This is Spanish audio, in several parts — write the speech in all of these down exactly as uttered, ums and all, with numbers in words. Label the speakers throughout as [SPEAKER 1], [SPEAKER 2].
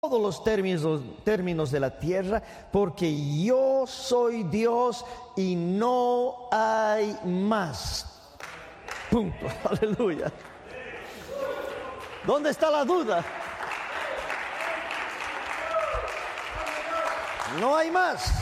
[SPEAKER 1] todos los términos, términos de la tierra, porque yo soy Dios y no hay más. Punto. Aleluya. ¿Dónde está la duda? No hay más.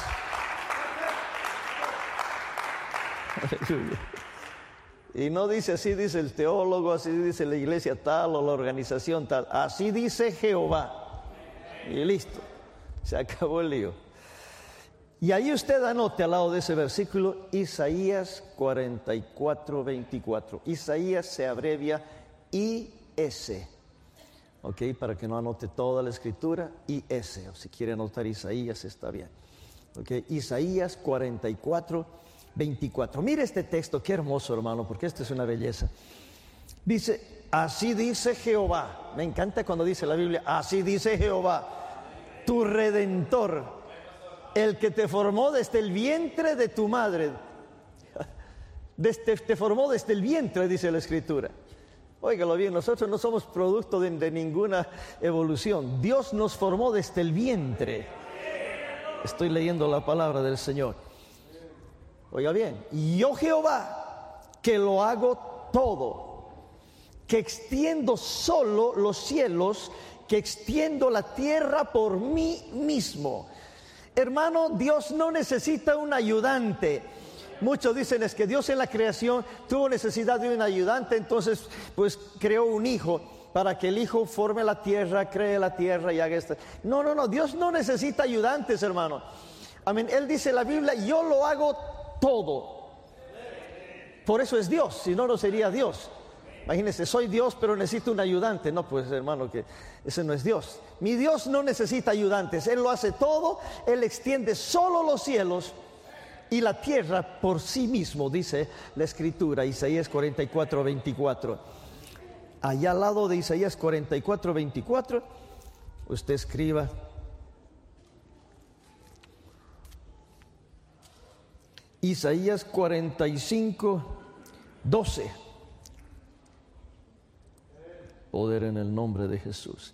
[SPEAKER 1] Aleluya. Y no dice así, dice el teólogo, así dice la iglesia tal o la organización tal. Así dice Jehová. Y listo, se acabó el lío. Y ahí usted anote al lado de ese versículo Isaías cuarenta y cuatro, veinticuatro. Isaías se abrevia I S. Ok, para que no anote toda la escritura, I S. O si quiere anotar Isaías está bien. Ok, Isaías cuarenta y cuatro, veinticuatro. Mire este texto, qué hermoso, hermano, porque esta es una belleza. Dice, así dice Jehová. Me encanta cuando dice la Biblia, así dice Jehová, tu Redentor, el que te formó desde el vientre de tu madre. Desde, te formó desde el vientre, dice la Escritura. Óigalo bien, nosotros no somos producto de, de ninguna evolución. Dios nos formó desde el vientre. Estoy leyendo la palabra del Señor. Oiga bien, yo Jehová, que lo hago todo, que extiendo solo los cielos, que extiendo la tierra por mí mismo. Hermano, Dios no necesita un ayudante. Muchos dicen es que Dios en la creación tuvo necesidad de un ayudante, entonces pues creó un hijo para que el hijo forme la tierra, cree la tierra y haga esto. No, no, no, Dios no necesita ayudantes, hermano. Amén. Él dice en la Biblia, yo lo hago todo. Por eso es Dios, si no, no sería Dios. Imagínense, soy Dios pero necesito un ayudante. No, pues hermano, que ese no es Dios. Mi Dios no necesita ayudantes, Él lo hace todo. Él extiende solo los cielos y la tierra por sí mismo, dice la Escritura, Isaías cuarenta y cuatro, veinticuatro. Allá al lado de Isaías cuarenta y cuatro, veinticuatro, usted escriba: Isaías cuarenta y cinco, doce. Poder en el nombre de Jesús.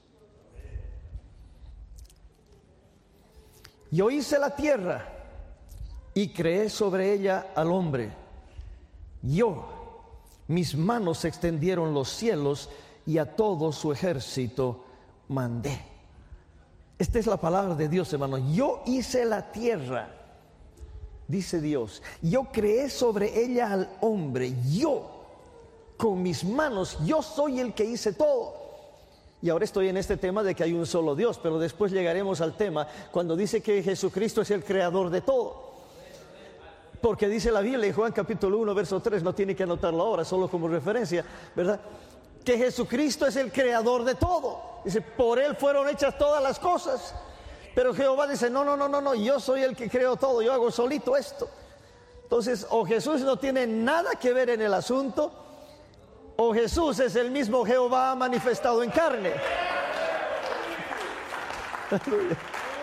[SPEAKER 1] Yo hice la tierra y creé sobre ella al hombre. Yo, mis manos extendieron los cielos y a todo su ejército mandé. Esta es la palabra de Dios, hermano. Yo hice la tierra, dice Dios. Yo creé sobre ella al hombre. Yo, con mis manos, yo soy el que hice todo. Y ahora estoy en este tema de que hay un solo Dios, pero después llegaremos al tema cuando dice que Jesucristo es el creador de todo. Porque dice la Biblia en Juan capítulo uno, verso tres, no tiene que anotarlo ahora, solo como referencia, ¿verdad? Que Jesucristo es el creador de todo. Dice, por Él fueron hechas todas las cosas. Pero Jehová dice, no, no, no, no, no, yo soy el que creo todo, yo hago solito esto. Entonces, o Jesús no tiene nada que ver en el asunto, o Jesús es el mismo Jehová manifestado en carne. Aleluya.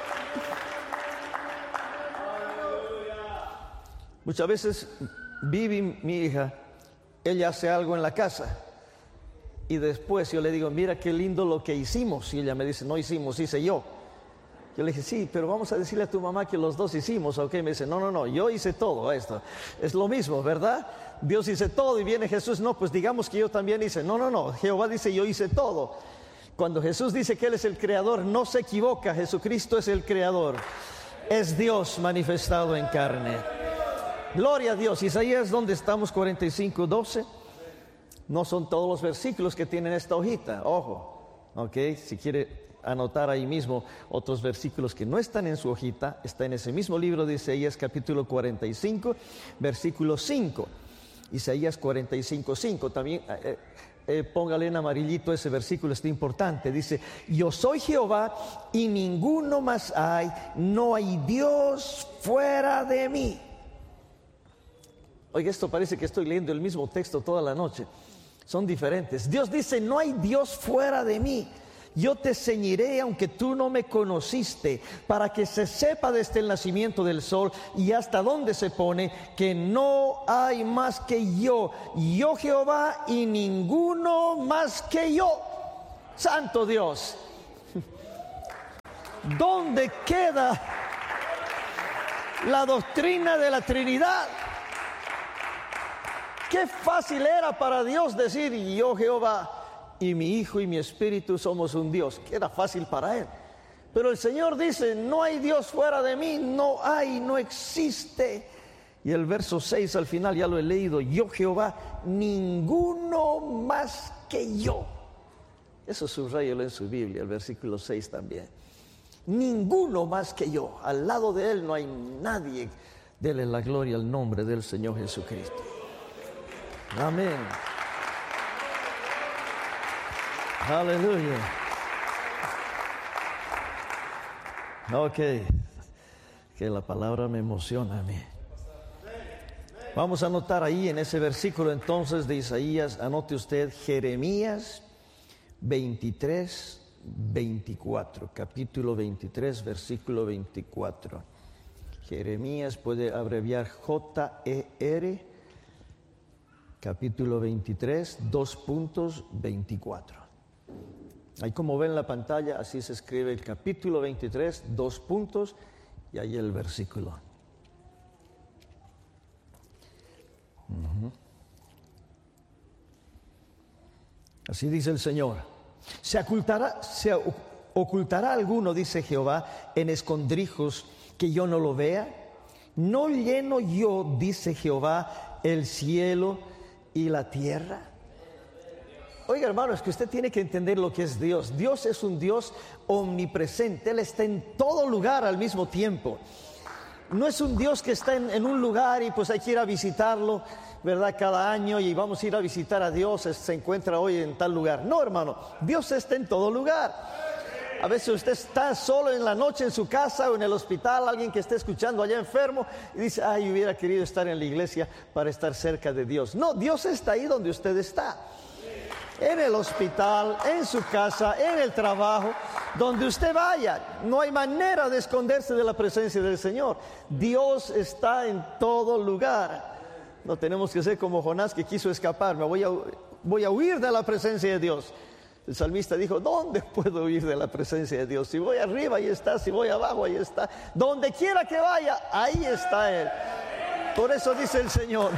[SPEAKER 1] Muchas veces Vivi, mi hija, ella hace algo en la casa y después yo le digo, mira qué lindo lo que hicimos, y ella me dice, no hicimos, hice yo. Yo le dije, sí, pero vamos a decirle a tu mamá que los dos hicimos, ok. Me dice, no, no, no, yo hice todo esto. Es lo mismo, ¿verdad? Dios hizo todo y viene Jesús, no, pues digamos que yo también hice. No, no, no, Jehová dice, yo hice todo. Cuando Jesús dice que Él es el creador, no se equivoca, Jesucristo es el creador. Es Dios manifestado en carne. Gloria a Dios. Isaías, ¿dónde estamos? cuarenta y cinco, doce. No son todos los versículos que tienen esta hojita, ojo, ok. Si quiere anotar ahí mismo otros versículos que no están en su hojita, está en ese mismo libro de Isaías capítulo cuarenta y cinco, versículo cinco. Isaías cuarenta y cinco, cinco. También eh, eh, póngale en amarillito ese versículo, está importante. Dice, yo soy Jehová y ninguno más hay, no hay Dios fuera de mí. Oiga, esto parece que estoy leyendo el mismo texto toda la noche. Son diferentes. Dios dice, no hay Dios fuera de mí. Yo te ceñiré aunque tú no me conociste, para que se sepa desde el nacimiento del sol y hasta donde se pone, que no hay más que yo, yo Jehová, y ninguno más que yo. Santo Dios. ¿Dónde queda la doctrina de la Trinidad? Qué fácil era para Dios decir, yo Jehová y mi Hijo y mi Espíritu somos un Dios. Que era fácil para Él. Pero el Señor dice, no hay Dios fuera de mí, no hay, no existe. Y el verso seis al final ya lo he leído, yo Jehová, ninguno más que yo. Eso subrayelo en su Biblia, el versículo seis también. Ninguno más que yo. Al lado de Él no hay nadie. Dele la gloria al nombre del Señor Jesucristo. Amén. Aleluya. Ok. Que la palabra me emociona a mí. Vamos a anotar ahí en ese versículo entonces de Isaías, anote usted Jeremías veintitrés, veinticuatro, capítulo veintitrés, versículo veinticuatro. Jeremías puede abreviar J E R, capítulo veintitrés, dos puntos, veinticuatro. Ahí como ven en la pantalla, así se escribe el capítulo veintitrés, dos puntos, y ahí el versículo. Uh-huh. Así dice el Señor. Se ocultará, se ocultará alguno, dice Jehová, en escondrijos que yo no lo vea. ¿No lleno yo, dice Jehová, el cielo y la tierra? Oiga, hermano, es que usted tiene que entender lo que es Dios. Dios es un Dios omnipresente. Él está en todo lugar al mismo tiempo. No es un Dios que está en, en un lugar y pues hay que ir a visitarlo, ¿verdad? Cada año y vamos a ir a visitar a Dios, se encuentra hoy en tal lugar. No, hermano, Dios está en todo lugar. A veces usted está solo en la noche en su casa o en el hospital, alguien que esté escuchando allá enfermo y dice, ay, hubiera querido estar en la iglesia para estar cerca de Dios. No, Dios está ahí donde usted está. En el hospital, en su casa, en el trabajo, donde usted vaya. No hay manera de esconderse de la presencia del Señor. Dios está en todo lugar. No tenemos que ser como Jonás que quiso escapar. Me voy a, voy a huir de la presencia de Dios. El salmista dijo, ¿dónde puedo huir de la presencia de Dios? Si voy arriba, ahí está. Si voy abajo, ahí está. Donde quiera que vaya, ahí está Él. Por eso dice el Señor.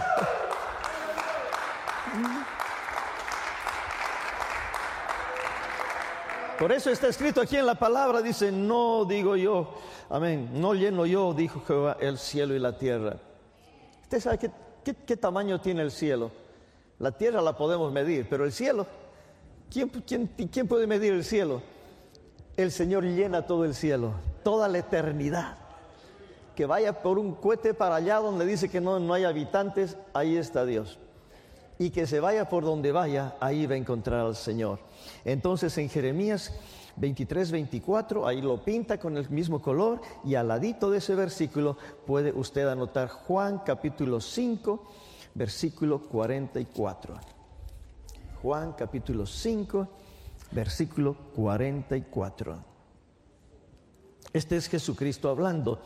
[SPEAKER 1] Por eso está escrito aquí en la palabra, dice, no digo yo, amén, no lleno yo, dijo Jehová, el cielo y la tierra. ¿Usted sabe qué, qué, qué tamaño tiene el cielo? La tierra la podemos medir, pero el cielo, ¿quién, quién, quién puede medir el cielo? El Señor llena todo el cielo, toda la eternidad. Que vaya por un cohete para allá donde dice que no, no hay habitantes, ahí está Dios. Y que se vaya por donde vaya, ahí va a encontrar al Señor. Entonces en Jeremías veintitrés, veinticuatro, ahí lo pinta con el mismo color, y al ladito de ese versículo puede usted anotar Juan capítulo cinco, versículo cuarenta y cuatro. Juan capítulo cinco, versículo cuarenta y cuatro. Este es Jesucristo hablando.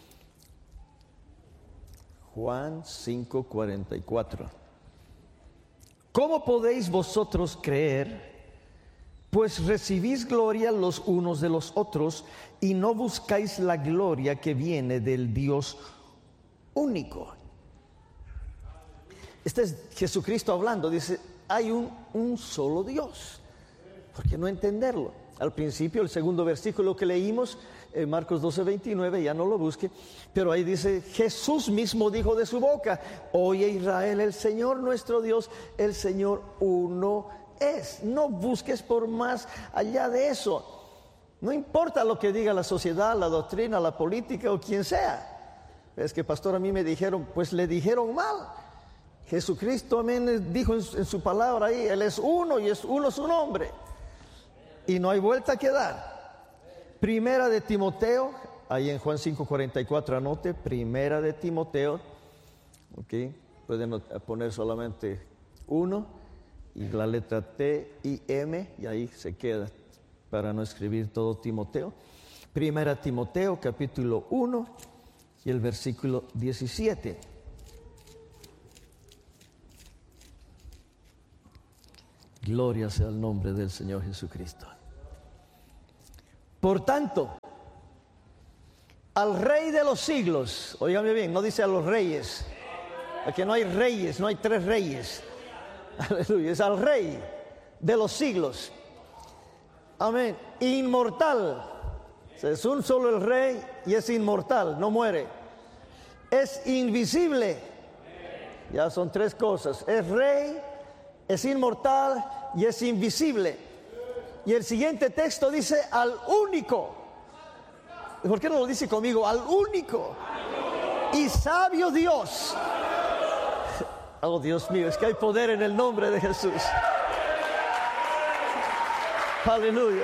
[SPEAKER 1] Juan cinco, cuarenta y cuatro. ¿Cómo podéis vosotros creer? Pues recibís gloria los unos de los otros y no buscáis la gloria que viene del Dios único. Este es Jesucristo hablando, dice, hay un, un solo Dios. ¿Por qué no entenderlo? Al principio, el segundo versículo que leímos, en Marcos doce, veintinueve, ya no lo busque, pero ahí dice, Jesús mismo dijo de su boca, oye Israel, el Señor nuestro Dios, el Señor uno es. No busques por más allá de eso. No importa lo que diga la sociedad, la doctrina, la política o quien sea. Es que, pastor, a mí me dijeron, pues le dijeron mal. Jesucristo, amén, dijo en, en su palabra ahí, Él es uno y es uno su nombre. Y no hay vuelta que dar. Primera de Timoteo, ahí en Juan cinco, cuarenta y cuatro, anote, Primera de Timoteo, ok, pueden poner solamente uno, y la letra T y M, y ahí se queda, para no escribir todo Timoteo. Primera Timoteo, capítulo uno, y el versículo diecisiete. Gloria sea el nombre del Señor Jesucristo. Por tanto, al Rey de los siglos. Óigame bien, no dice a los reyes, porque no hay reyes, no hay tres reyes. Aleluya, es al Rey de los siglos. Amén. Inmortal. Es un solo el Rey y es inmortal, no muere. Es invisible. Ya son tres cosas. Es Rey, es inmortal y es invisible. Y el siguiente texto dice al único. ¿Por qué no lo dice conmigo? Al único y sabio Dios. Oh, Dios mío, es que hay poder en el nombre de Jesús. Aleluya.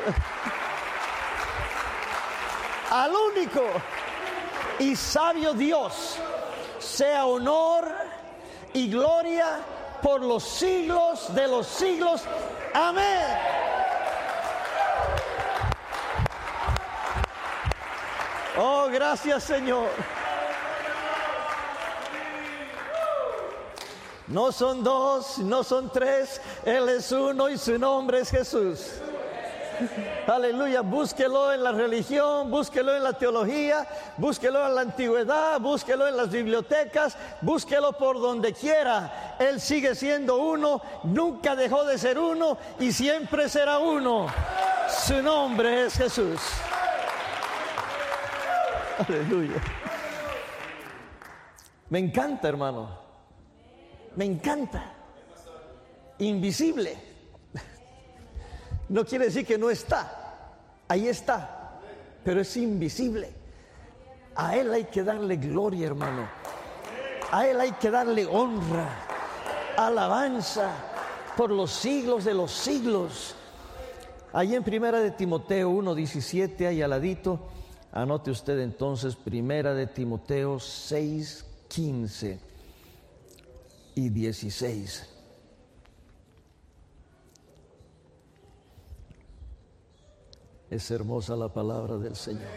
[SPEAKER 1] Al único y sabio Dios sea honor y gloria por los siglos de los siglos. Amén. Oh, gracias, Señor. No son dos, no son tres, Él es uno y su nombre es Jesús. Aleluya, búsquelo en la religión, búsquelo en la teología, búsquelo en la antigüedad, búsquelo en las bibliotecas, búsquelo por donde quiera. Él sigue siendo uno, nunca dejó de ser uno y siempre será uno. Su nombre es Jesús. Aleluya. Me encanta, hermano. Me encanta. Invisible. No quiere decir que no está. Ahí está. Pero es invisible. A Él hay que darle gloria, hermano. A Él hay que darle honra, alabanza por los siglos de los siglos. Ahí en Primera de Timoteo uno diecisiete, ahí al ladito, anote usted entonces Primera de Timoteo seis quince y dieciséis. Es hermosa la palabra del Señor.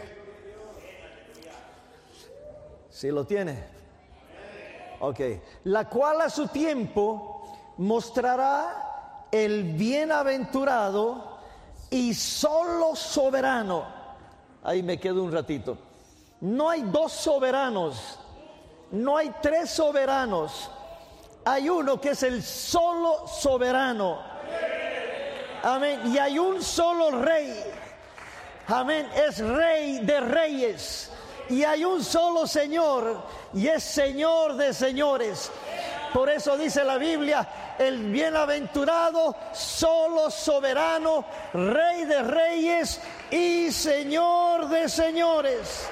[SPEAKER 1] ¿Sí lo tiene? Ok. La cual a su tiempo mostrará el bienaventurado y solo soberano. Ahí me quedo un ratito. No hay dos soberanos, no hay tres soberanos. Hay uno que es el solo soberano. Amén. Y hay un solo rey. Amén. Es Rey de reyes. Y hay un solo Señor. Y es Señor de señores. Por eso dice la Biblia: el bienaventurado, solo soberano, Rey de reyes y Señor de señores.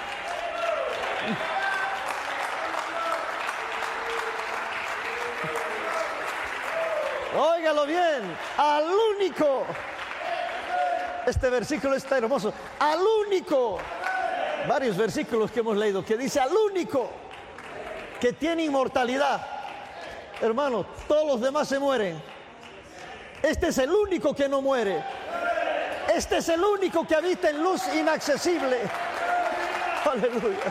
[SPEAKER 1] Óigalo bien, al único. Este versículo está hermoso. Al único. Varios versículos que hemos leído que dice al único que tiene inmortalidad. Hermano, todos los demás se mueren. Este es el único que no muere. Este es el único que habita en luz inaccesible. Aleluya.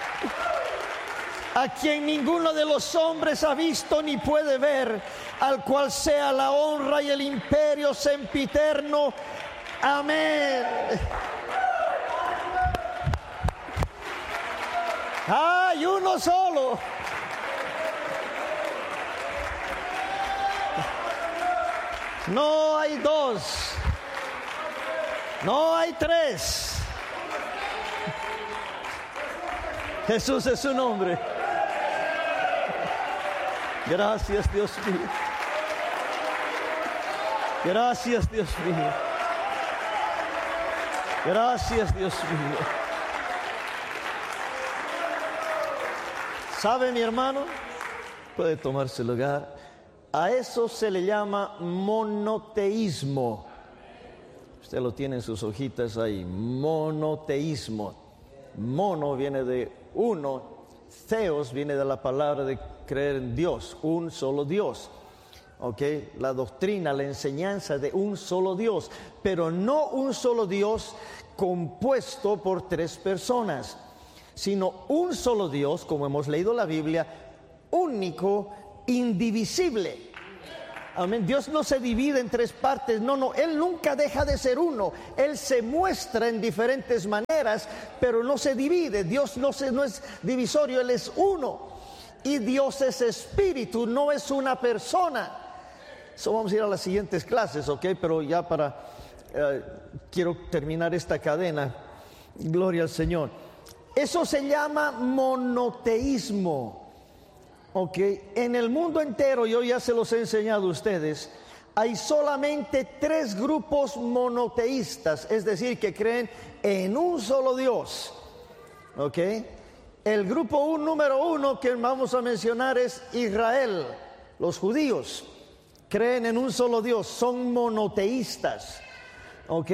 [SPEAKER 1] A quien ninguno de los hombres ha visto ni puede ver, al cual sea la honra y el imperio sempiterno. Amén. Hay uno solo. No hay dos. No hay tres. Jesús es su nombre. Gracias, Dios mío. Gracias, Dios mío. Gracias, Dios mío. ¿Sabe, mi hermano? Puede tomarse lugar. A eso se le llama monoteísmo. Usted lo tiene en sus hojitas ahí. Monoteísmo. Mono viene de uno. Theos viene de la palabra de creer en Dios. Un solo Dios. ¿Ok? La doctrina, la enseñanza de un solo Dios. Pero no un solo Dios compuesto por tres personas, sino un solo Dios, como hemos leído la Biblia, único, indivisible. Amén. Dios no se divide en tres partes. No, no. Él nunca deja de ser uno. Él se muestra en diferentes maneras, pero no se divide. Dios no, se, no es divisorio. Él es uno. Y Dios es espíritu, no es una persona. So, vamos a ir a las siguientes clases, ¿ok? Pero ya para... Uh, quiero terminar esta cadena. Gloria al Señor. Eso se llama monoteísmo. Ok, en el mundo entero, yo ya se los he enseñado a ustedes, hay solamente tres grupos monoteístas, es decir, que creen en un solo Dios. Ok, el grupo un, número uno que vamos a mencionar es Israel, los judíos, creen en un solo Dios, son monoteístas. Ok,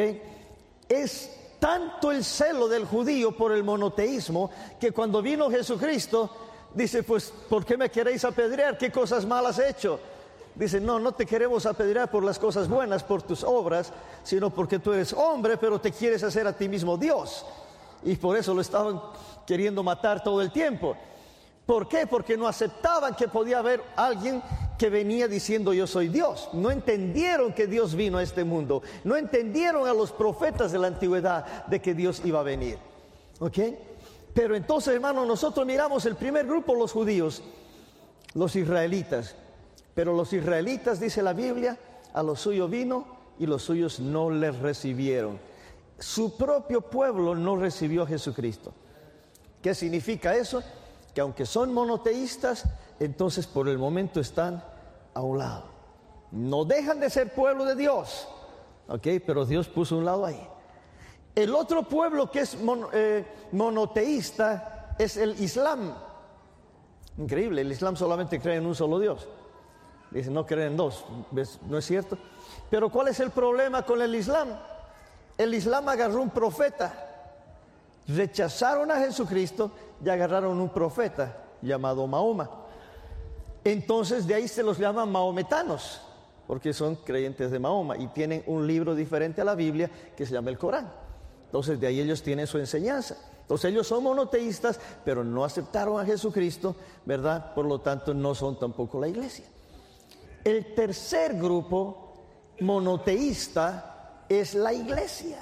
[SPEAKER 1] es tanto el celo del judío por el monoteísmo que cuando vino Jesucristo, dice, pues, ¿por qué me queréis apedrear? ¿Qué cosas malas he hecho? Dice, no, no te queremos apedrear por las cosas buenas, por tus obras, sino porque tú eres hombre, pero te quieres hacer a ti mismo Dios. Y por eso lo estaban queriendo matar todo el tiempo. ¿Por qué? Porque no aceptaban que podía haber alguien que venía diciendo yo soy Dios. No entendieron que Dios vino a este mundo. No entendieron a los profetas de la antigüedad de que Dios iba a venir. ¿Ok? Pero entonces, hermano, nosotros miramos el primer grupo, los judíos, los israelitas. Pero los israelitas, dice la Biblia, a lo suyo vino y los suyos no les recibieron. Su propio pueblo no recibió a Jesucristo. ¿Qué significa eso? Que aunque son monoteístas, entonces por el momento están a un lado. No dejan de ser pueblo de Dios, ¿ok? Pero Dios puso un lado ahí. El otro pueblo que es mon, eh, monoteísta es el Islam. Increíble, el Islam solamente cree en un solo Dios. Dice, no creen en dos, ¿ves? ¿No es cierto? Pero ¿cuál es el problema con el Islam? El Islam agarró un profeta, rechazaron a Jesucristo y agarraron un profeta llamado Mahoma. Entonces de ahí se los llaman mahometanos, porque son creyentes de Mahoma y tienen un libro diferente a la Biblia que se llama el Corán. Entonces de ahí ellos tienen su enseñanza. Entonces ellos son monoteístas, pero no aceptaron a Jesucristo, ¿verdad? Por lo tanto no son tampoco la iglesia. El tercer grupo monoteísta es la iglesia.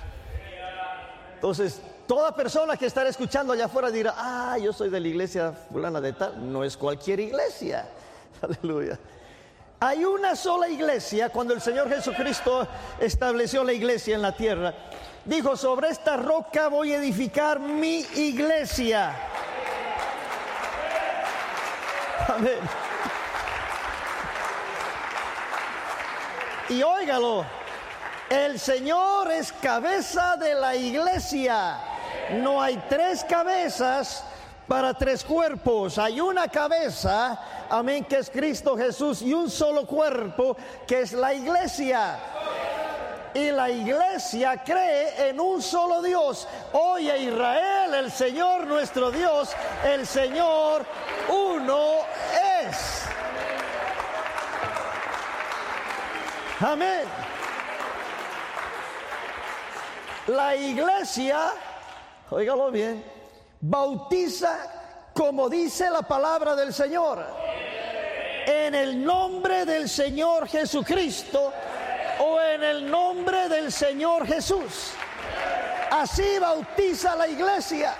[SPEAKER 1] Entonces toda persona que estará escuchando allá afuera dirá, ah, yo soy de la iglesia fulana de tal. No es cualquier iglesia. Aleluya. Hay una sola iglesia. Cuando el Señor Jesucristo estableció la iglesia en la tierra, dijo, sobre esta roca voy a edificar mi iglesia. Amén. Y óigalo, el Señor es cabeza de la iglesia. No hay tres cabezas para tres cuerpos. Hay una cabeza, amén, que es Cristo Jesús, y un solo cuerpo que es la iglesia. Y la iglesia cree en un solo Dios. Oye, Israel, el Señor nuestro Dios, el Señor uno es. Amén. La iglesia, óigalo bien, bautiza como dice la palabra del Señor, en el nombre del Señor Jesucristo o en el nombre del Señor Jesús. Así bautiza la iglesia.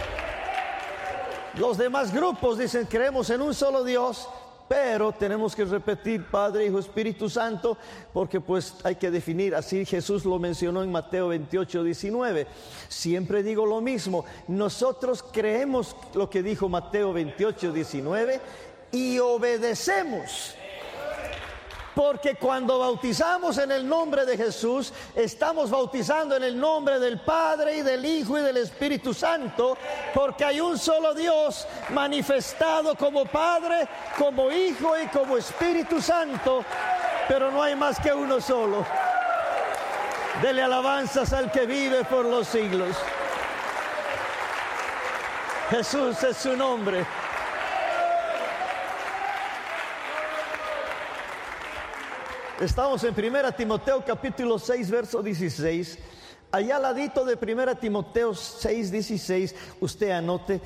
[SPEAKER 1] Los demás grupos dicen, creemos en un solo Dios, pero tenemos que repetir Padre, Hijo, Espíritu Santo, porque pues hay que definir, así Jesús lo mencionó en Mateo veintiocho, diecinueve. Siempre digo lo mismo, nosotros creemos lo que dijo Mateo veintiocho, diecinueve y obedecemos. Porque cuando bautizamos en el nombre de Jesús, estamos bautizando en el nombre del Padre y del Hijo y del Espíritu Santo, porque hay un solo Dios manifestado como Padre, como Hijo y como Espíritu Santo, pero no hay más que uno solo. Dele alabanzas al que vive por los siglos. Jesús es su nombre. Estamos en primera Timoteo capítulo seis, verso dieciséis. Allá al ladito de primera Timoteo seis, dieciséis, usted anote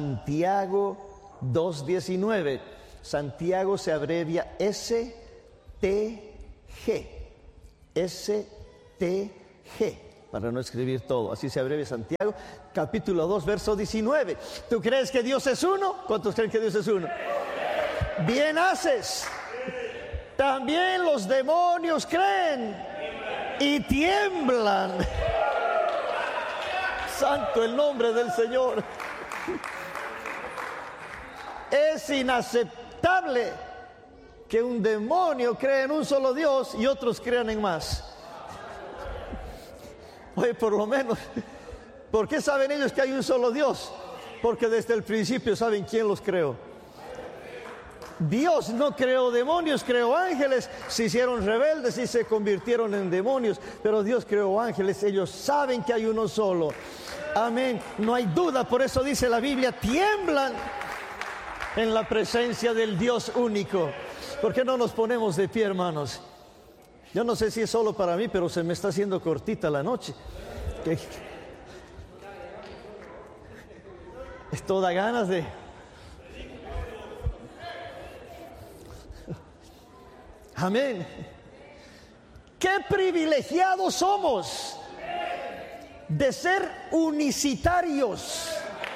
[SPEAKER 1] Santiago dos, diecinueve. Santiago se abrevia S T G. S T G. Para no escribir todo, así se abrevia Santiago, capítulo dos, verso diecinueve. ¿Tú crees que Dios es uno? ¿Cuántos creen que Dios es uno? Bien haces. También los demonios creen y tiemblan. Santo el nombre del Señor. Es inaceptable que un demonio crea en un solo Dios y otros crean en más. Oye, por lo menos, ¿por qué saben ellos que hay un solo Dios? Porque desde el principio saben quién los creó. Dios no creó demonios, creó ángeles. Se hicieron rebeldes y se convirtieron en demonios, pero Dios creó ángeles. Ellos saben que hay uno solo. Amén. No hay duda, por eso dice la Biblia, tiemblan en la presencia del Dios único. ¿Por qué no nos ponemos de pie, hermanos? Yo no sé si es solo para mí, pero se me está haciendo cortita la noche. Es toda ganas de... Amén. Qué privilegiados somos de ser unicitarios.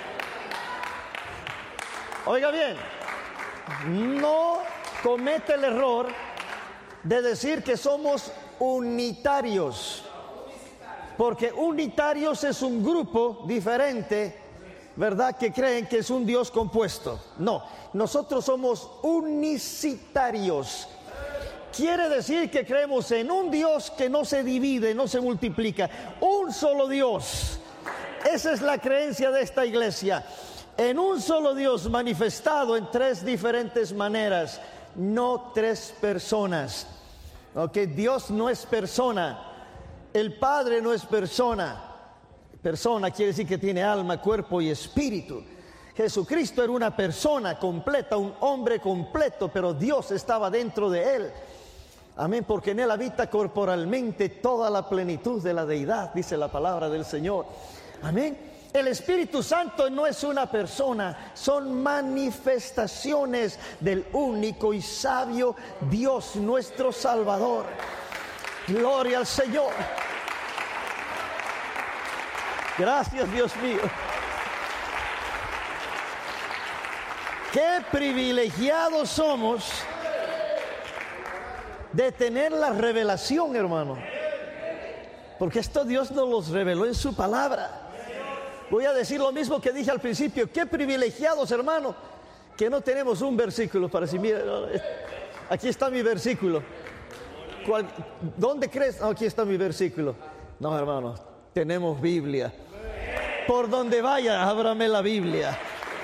[SPEAKER 1] Oiga bien, no comete el error de decir que somos unitarios, porque unitarios es un grupo diferente, ¿verdad?, que creen que es un Dios compuesto. No, nosotros somos unicitarios. Quiere decir que creemos en un Dios que no se divide, no se multiplica, un solo Dios. Esa es la creencia de esta iglesia, en un solo Dios manifestado en tres diferentes maneras, no tres personas. Ok, Dios no es persona, el Padre no es persona. Persona quiere decir que tiene alma, cuerpo y espíritu. Jesucristo era una persona completa, un hombre completo, pero Dios estaba dentro de él. Amén, porque en él habita corporalmente toda la plenitud de la deidad, dice la palabra del Señor. Amén. El Espíritu Santo no es una persona, son manifestaciones del único y sabio Dios, nuestro Salvador. Gloria al Señor. Gracias, Dios mío. Qué privilegiados somos de tener la revelación, hermano. Porque esto Dios nos los reveló en su palabra. Voy a decir lo mismo que dije al principio. Qué privilegiados, hermano, que no tenemos un versículo para decir, mira, aquí está mi versículo. ¿Cuál, ¿Dónde crees? No, aquí está mi versículo. No, hermano, tenemos Biblia. Por donde vaya, ábrame la Biblia.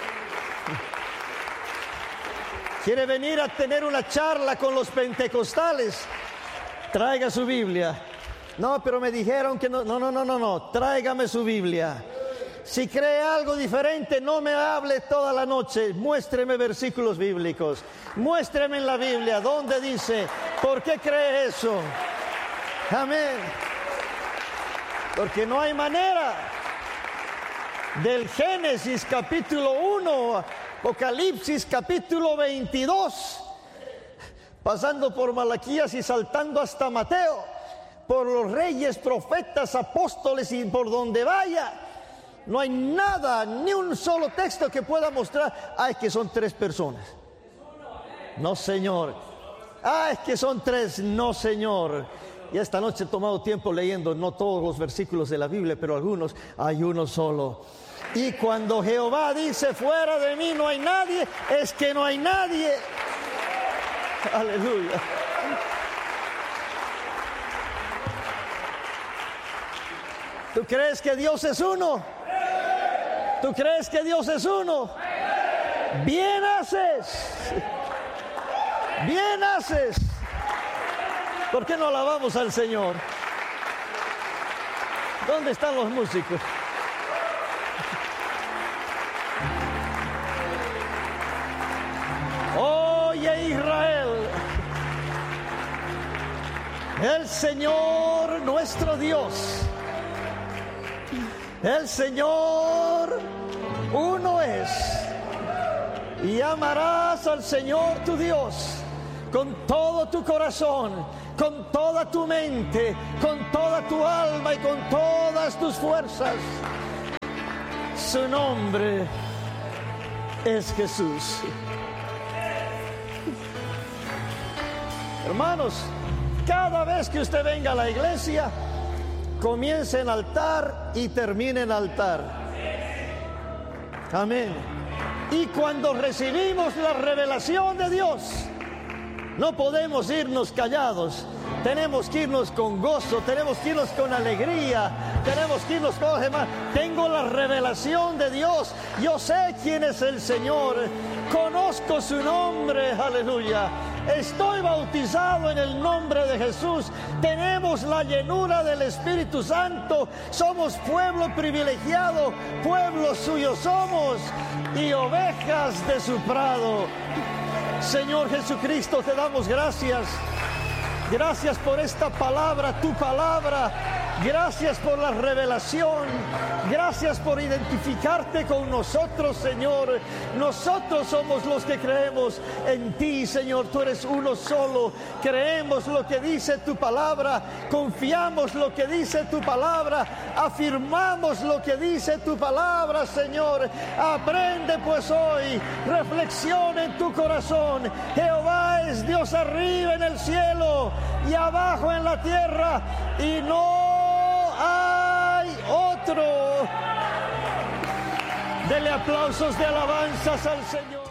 [SPEAKER 1] ¿Quiere venir a tener una charla con los pentecostales? Traiga su Biblia. No, pero me dijeron que no, no, no, no, no, no. Tráigame su Biblia. Si cree algo diferente, no me hable toda la noche. Muéstreme versículos bíblicos. Muéstreme en la Biblia donde dice, ¿por qué cree eso? Amén. Porque no hay manera. Del Génesis capítulo uno, Apocalipsis capítulo veintidós, pasando por Malaquías y saltando hasta Mateo, por los reyes, profetas, apóstoles y por donde vaya. No hay nada, ni un solo texto que pueda mostrar, ah, es que son tres personas. No, Señor. Ah, es que son tres. No, Señor. Y esta noche he tomado tiempo leyendo, no todos los versículos de la Biblia, pero algunos, hay uno solo. Y cuando Jehová dice, fuera de mí no hay nadie, es que no hay nadie. Aleluya. ¿Tú crees que Dios es uno? ¿Tú crees que Dios es uno? Bien haces. Bien haces. ¿Por qué no alabamos al Señor? ¿Dónde están los músicos? Oye, Israel, el Señor nuestro Dios, el Señor uno es, y amarás al Señor tu Dios con todo tu corazón, con toda tu mente, con toda tu alma y con todas tus fuerzas. Su nombre es Jesús. Hermanos, cada vez que usted venga a la iglesia, comience en altar y termine en altar. Amén. Y cuando recibimos la revelación de Dios, no podemos irnos callados. Tenemos que irnos con gozo, tenemos que irnos con alegría, tenemos que irnos con demás. Tengo la revelación de Dios, yo sé quién es el Señor, conozco su nombre, aleluya. Estoy bautizado en el nombre de Jesús, tenemos la llenura del Espíritu Santo, somos pueblo privilegiado, pueblo suyo somos y ovejas de su prado. Señor Jesucristo, te damos gracias. Gracias por esta palabra, tu palabra. Gracias por la revelación. Gracias por identificarte con nosotros, Señor. Nosotros somos los que creemos en ti, Señor. Tú eres uno solo. Creemos lo que dice tu palabra. Confiamos lo que dice tu palabra. Afirmamos lo que dice tu palabra, Señor. Aprende pues hoy. Reflexiona en tu corazón. Jehová es Dios arriba en el cielo y abajo en la tierra, y no hay otro. Dele aplausos de alabanzas al Señor.